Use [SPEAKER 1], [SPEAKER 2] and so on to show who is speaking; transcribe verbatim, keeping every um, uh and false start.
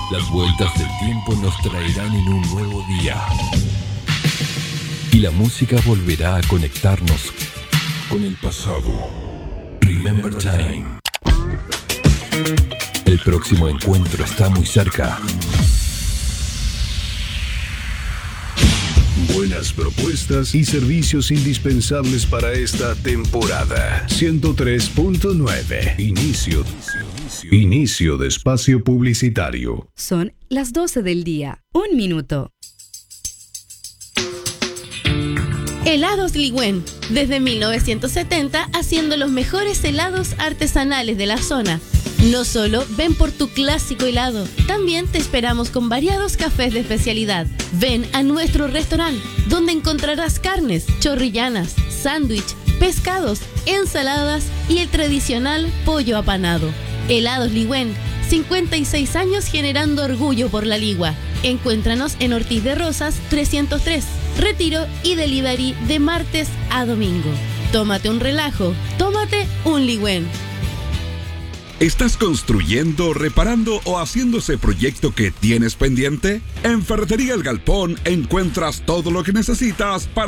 [SPEAKER 1] Las vueltas del tiempo nos traerán en un nuevo día. Y la música volverá a conectarnos con el pasado. Remember Time. El próximo encuentro está muy cerca.
[SPEAKER 2] Buenas propuestas y servicios indispensables para esta temporada. ciento tres punto nueve. Inicio. Inicio de espacio publicitario.
[SPEAKER 3] Son las doce del día. Un minuto.
[SPEAKER 4] Helados Ligüen. Desde mil novecientos setenta haciendo los mejores helados artesanales de la zona. No solo ven por tu clásico helado, también te esperamos con variados cafés de especialidad. Ven a nuestro restaurante, donde encontrarás carnes, chorrillanas, sándwich, pescados, ensaladas y el tradicional pollo apanado. Helados Ligüen, cincuenta y seis años generando orgullo por la Ligua. Encuéntranos en Ortiz de Rosas trescientos tres, retiro y delivery de martes a domingo. Tómate un relajo, tómate un Ligüen.
[SPEAKER 5] ¿Estás construyendo, reparando o haciendo ese proyecto que tienes pendiente? En Ferretería El Galpón encuentras todo lo que necesitas para